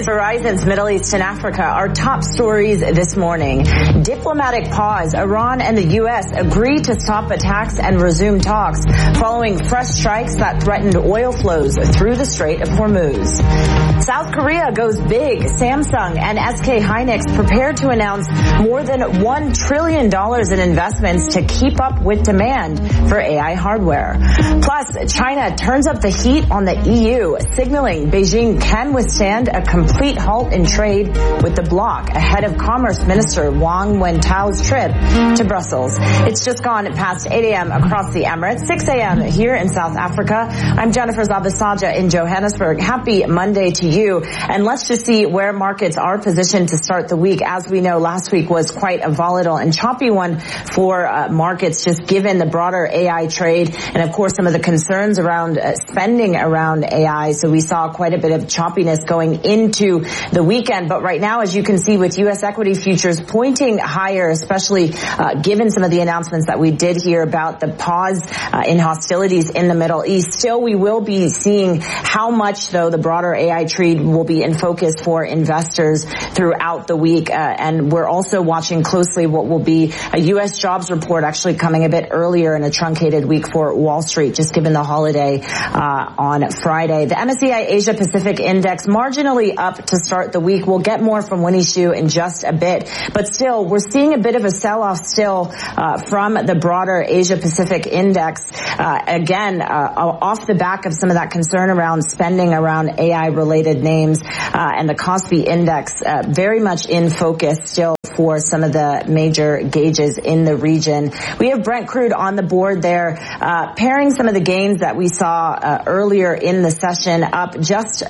is Verizon's Middle East and Africa. Our top stories this morning. Diplomatic pause. Iran and the U.S. agree to stop attacks and resume talks following fresh strikes that threatened oil flows through the Strait of Hormuz. South Korea goes big. Samsung and SK Hynix prepared to announce more than $1 trillion in investments to keep up with demand for AI hardware. Plus, China turns up the heat on the EU, signaling Beijing can withstand a complete halt in trade with the bloc ahead of Commerce Minister Wang Wentao's trip to Brussels. It's just gone past 8 a.m. across the Emirates, 6 a.m. here in South Africa. I'm Jennifer Zabasaja in Johannesburg. Happy Monday to you. And let's just see where markets are positioned to start the week. As we know, last week was quite a volatile and choppy one for markets, just given the broader AI trade and, of course, some of the concerns around spending around AI. So we saw quite a bit of choppiness going into the weekend. But right now, as you can see with U.S. equity futures pointing higher, especially given some of the announcements that we did hear about the pause in hostilities in the Middle East. Still, we will be seeing how much, though, the broader AI trade will be in focus for investors throughout the week. And we're also watching closely what will be a U.S. jobs report actually coming a bit earlier in a truncated week for Wall Street, just given the holiday on Friday. The MSCI Asia Pacific Index marginally up to start the week. We'll get more from Winnie Xu in just a bit. But still, we're seeing a bit of a sell-off still from the broader Asia Pacific Index. Again, off the back of some of that concern around spending around AI-related names and the Kospi Index very much in focus still for some of the major gauges in the region. We have Brent crude on the board there, pairing some of the gains that we saw earlier in the session, up just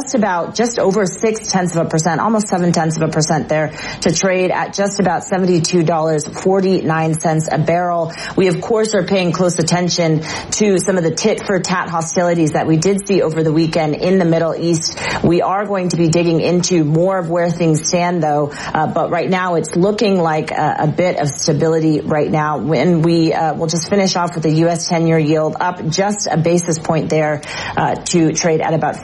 over 0.6%, almost 0.7% there, to trade at just about $72.49 a barrel. We, of course, are paying close attention to some of the tit-for-tat hostilities that we did see over the weekend in the Middle East. We are going to be digging into more of where things stand, though, but right now it's looking like a bit of stability right now. When we will just finish off with the U.S. 10-year yield up just a basis point there to trade at about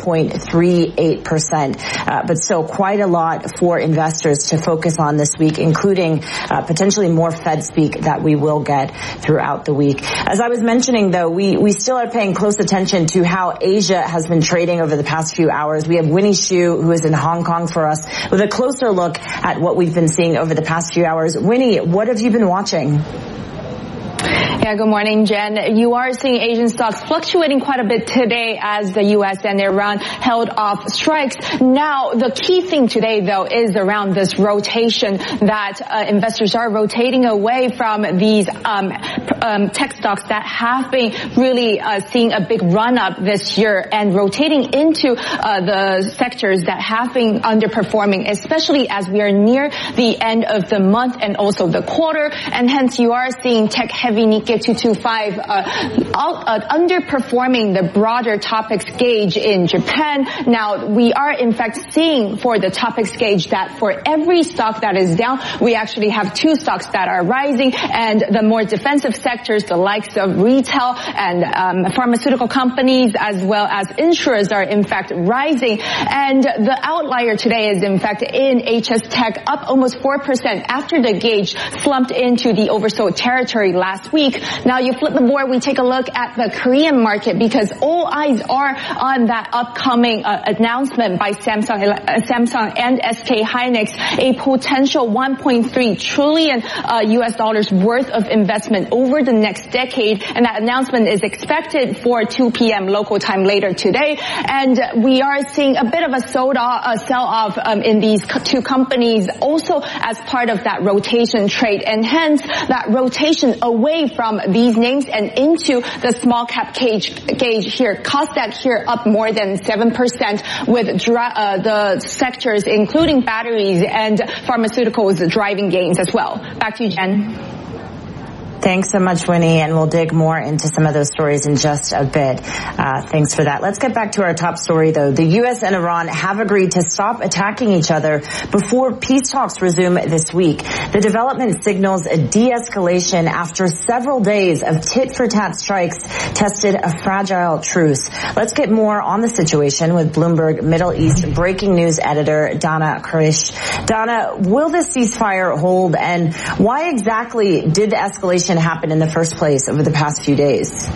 4.38%, but still quite a lot for investors to focus on this week, including potentially more Fed speak that we will get throughout the week. As I was mentioning, though, we still are paying close attention to how Asia has been trading over the past few hours. We have Winnie Xu, who is in Hong Kong for us, with a closer look at what we've been seeing over the past few hours. Winnie, what have you been watching? Yeah, good morning, Jen. You are seeing Asian stocks fluctuating quite a bit today as the U.S. and Iran held off strikes. Now, the key thing today, though, is around this rotation that investors are rotating away from these tech stocks that have been really seeing a big run-up this year and rotating into the sectors that have been underperforming, especially as we are near the end of the month and also the quarter. And hence, you are seeing tech-heavy Nikkei 225 underperforming the broader Topix gauge in Japan. Now, we are in fact seeing for the Topix gauge that for every stock that is down, we actually have two stocks that are rising, and the more defensive sectors, the likes of retail and pharmaceutical companies as well as insurers are in fact rising. And the outlier today is in fact in HS Tech, up almost 4% after the gauge slumped into the oversold territory last week. Now you flip the board, we take a look at the Korean market because all eyes are on that upcoming announcement by Samsung and SK Hynix, a potential $1.3 trillion US dollars worth of investment over the next decade, and that announcement is expected for 2 p.m. local time later today. And we are seeing a bit of a sell-off in these two companies also as part of that rotation trade, and hence that rotation away from these names and into the small cap gauge here. Kosdaq here up more than 7% with the sectors including batteries and pharmaceuticals driving gains as well. Back to you, Jen. Thanks so much, Winnie, and we'll dig more into some of those stories in just a bit. Thanks for that. Let's get back to our top story, though. The U.S. and Iran have agreed to stop attacking each other before peace talks resume this week. The development signals a de-escalation after several days of tit-for-tat strikes tested a fragile truce. Let's get more on the situation with Bloomberg Middle East breaking news editor Dana Karish. Dana, will this ceasefire hold, and why exactly did the escalation happen in the first place over the past few days?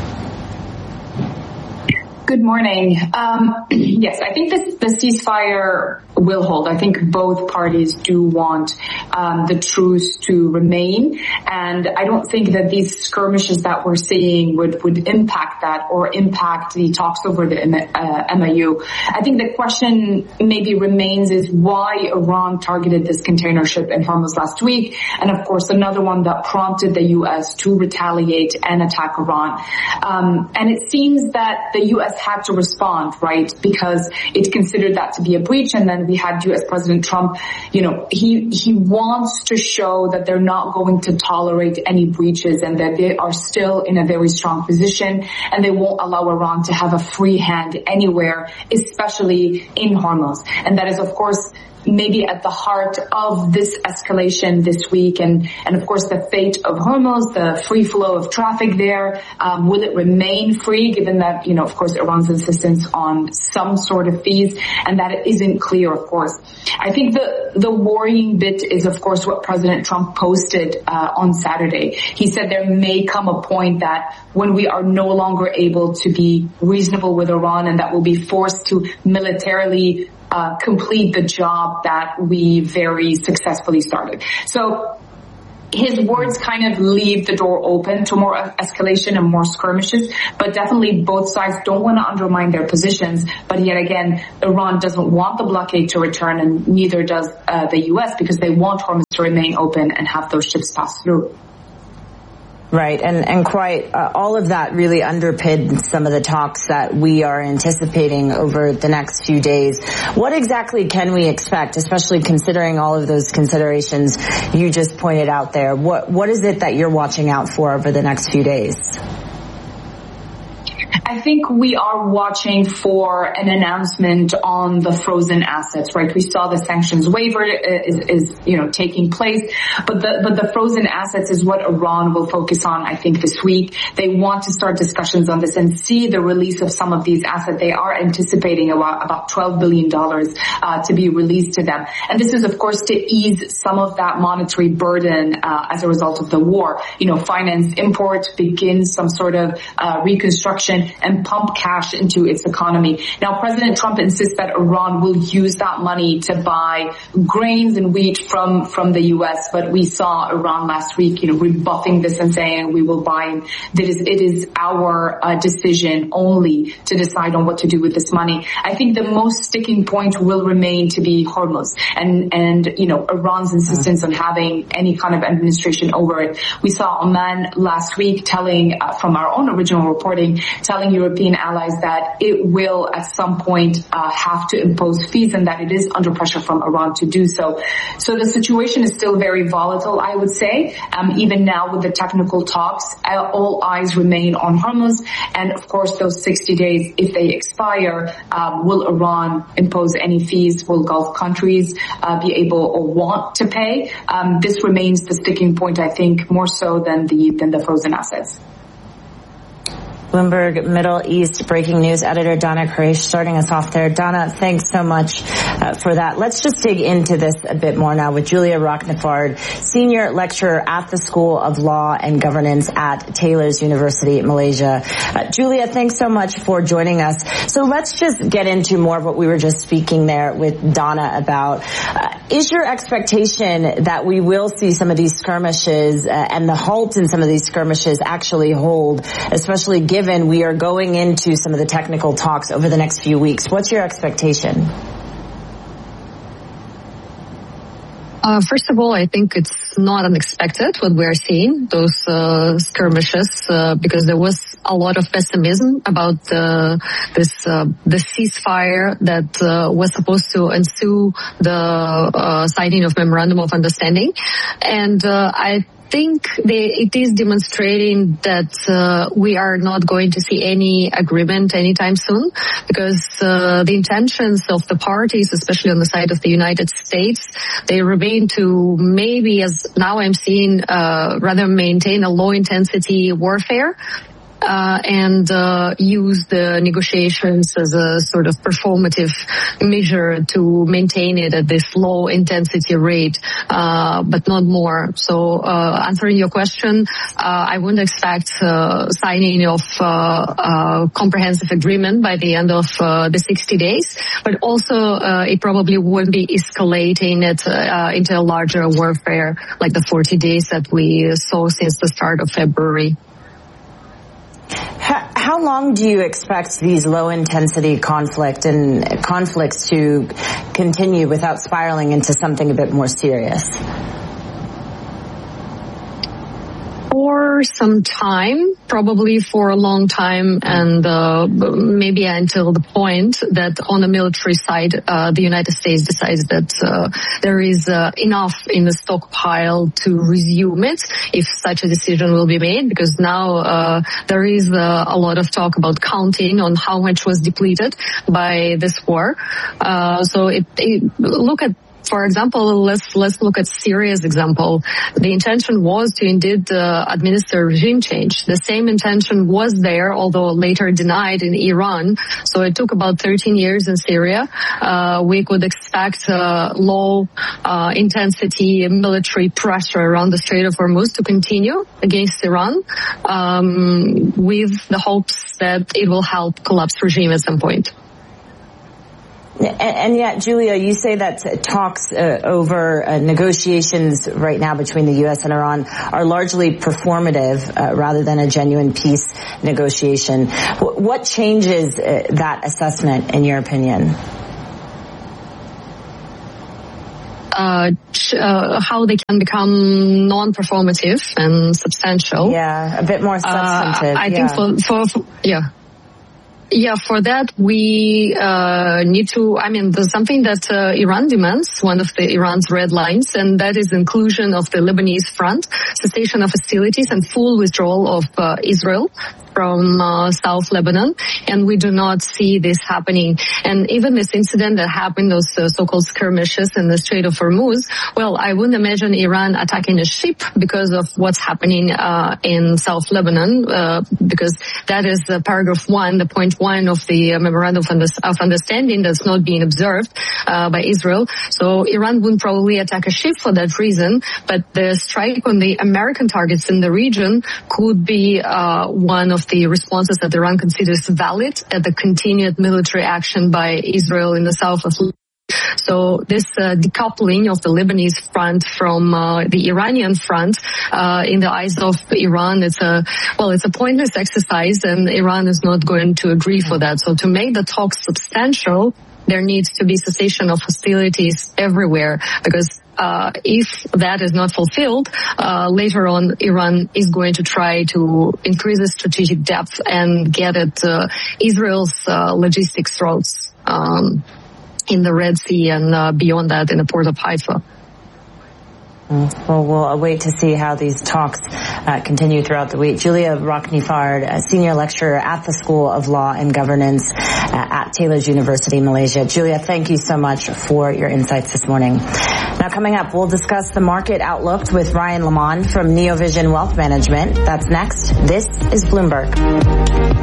Good morning. Yes, I think the ceasefire will hold. I think both parties do want the truce to remain, and I don't think that these skirmishes that we're seeing would impact that or impact the talks over the MOU. I think the question maybe remains is why Iran targeted this container ship in Hormuz last week, and of course another one that prompted the U.S. to retaliate and attack Iran. And it seems that the U.S. had to respond, right, because it considered that to be a breach. And then we had U.S. President Trump, he wants to show that they're not going to tolerate any breaches and that they are still in a very strong position and they won't allow Iran to have a free hand anywhere, especially in Hormuz. And that is, of course, maybe at the heart of this escalation this week, and of course the fate of Hormuz, the free flow of traffic there. Will it remain free, given that, of course, Iran's insistence on some sort of fees, and that it isn't clear, of course. I think the worrying bit is, of course, what President Trump posted on Saturday. He said there may come a point that when we are no longer able to be reasonable with Iran and that we'll be forced to militarily complete the job that we very successfully started. So his words kind of leave the door open to more escalation and more skirmishes, but definitely both sides don't want to undermine their positions. But yet again, Iran doesn't want the blockade to return, and neither does the U.S., because they want Hormuz to remain open and have those ships pass through. Right, and quite all of that really underpinned some of the talks that we are anticipating over the next few days. What exactly can we expect, especially considering all of those considerations you just pointed out there? What is it that you're watching out for over the next few days? I think we are watching for an announcement on the frozen assets, right? We saw the sanctions waiver is taking place, but the frozen assets is what Iran will focus on, I think, this week. They want to start discussions on this and see the release of some of these assets. They are anticipating about $12 billion to be released to them. And this is, of course, to ease some of that monetary burden as a result of the war. Finance import, begin some sort of reconstruction and pump cash into its economy. Now, President Trump insists that Iran will use that money to buy grains and wheat from the U.S., but we saw Iran last week, rebuffing this and saying we will buy. It is our decision only to decide on what to do with this money. I think the most sticking point will remain to be Hormuz and Iran's insistence on having any kind of administration over it. We saw Oman last week telling, from our own original reporting, telling European allies that it will at some point have to impose fees and that it is under pressure from Iran to do so. So the situation is still very volatile, I would say. Even now with the technical talks, all eyes remain on Hormuz. And of course, those 60 days, if they expire, will Iran impose any fees? Will Gulf countries be able or want to pay? This remains the sticking point, I think, more so than the frozen assets. Bloomberg Middle East breaking news editor Dana Karish starting us off there. Dana, thanks so much for that. Let's just dig into this a bit more now with Julia Rochnefard, senior lecturer at the School of Law and Governance at Taylor's University, Malaysia. Julia, thanks so much for joining us. So let's just get into more of what we were just speaking there with Dana about. Is your expectation that we will see some of these skirmishes and the halt in some of these skirmishes actually hold, especially given we are going into some of the technical talks over the next few weeks? What's your expectation? First of all, I think it's not unexpected what we're seeing, those skirmishes, because there was a lot of pessimism about the ceasefire that was supposed to ensue the signing of Memorandum of Understanding. And I think it is demonstrating that we are not going to see any agreement anytime soon, because the intentions of the parties, especially on the side of the United States, they remain to maybe, as now I'm seeing, rather maintain a low-intensity warfare. And use the negotiations as a sort of performative measure to maintain it at this low intensity rate, but not more. So, answering your question, I wouldn't expect signing of comprehensive agreement by the end of the 60 days, but also it probably wouldn't be escalating it into a larger warfare like the 40 days that we saw since the start of February. How long do you expect these low-intensity conflicts to continue without spiraling into something a bit more serious? For some time, probably for a long time, and maybe until the point that on the military side, the United States decides that there is enough in the stockpile to resume it, if such a decision will be made, because now there is a lot of talk about counting on how much was depleted by this war. For example, let's look at Syria's example. The intention was to indeed administer regime change. The same intention was there, although later denied in Iran. So it took about 13 years in Syria. We could expect low intensity military pressure around the Strait of Hormuz to continue against Iran, with the hopes that it will help collapse regime at some point. And yet, Julia, you say that talks over negotiations right now between the U.S. and Iran are largely performative rather than a genuine peace negotiation. What changes that assessment, in your opinion? How they can become non-performative and substantial. Yeah, a bit more substantive. I think for that we need to, there's something that Iran demands, one of Iran's red lines, and that is inclusion of the Lebanese front, cessation of hostilities and full withdrawal of Israel from South Lebanon, and we do not see this happening. And even this incident that happened, those so-called skirmishes in the Strait of Hormuz, well, I wouldn't imagine Iran attacking a ship because of what's happening in South Lebanon, because that is paragraph 1, the point 1 of the memorandum of understanding that's not being observed by Israel. So Iran wouldn't probably attack a ship for that reason, but the strike on the American targets in the region could be one of the responses that Iran considers valid at the continued military action by Israel in the south of Lebanon. So this decoupling of the Lebanese front from the Iranian front, in the eyes of Iran, it's a pointless exercise, and Iran is not going to agree for that. So to make the talks substantial, there needs to be cessation of hostilities everywhere, because if that is not fulfilled, later on Iran is going to try to increase its strategic depth and get at Israel's logistics routes in the Red Sea and beyond that in the port of Haifa. Well, we'll await to see how these talks continue throughout the week. Julia Rockne-Fard, a senior lecturer at the School of Law and Governance at Taylor's University, Malaysia. Julia, thank you so much for your insights this morning. Now, coming up, we'll discuss the market outlook with Ryan Lamond from Neovision Wealth Management. That's next. This is Bloomberg.